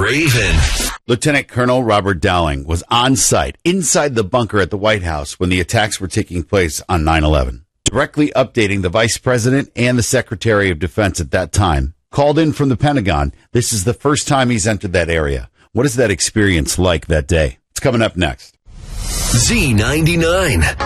Raven. Lieutenant Colonel Robert Dowling was on site inside the bunker at the White House when the attacks were taking place on 9/11. Directly updating the Vice President and the Secretary of Defense at that time. Called in from the Pentagon, this is the first time he's entered that area. What is that experience like that day? It's coming up next. Z99.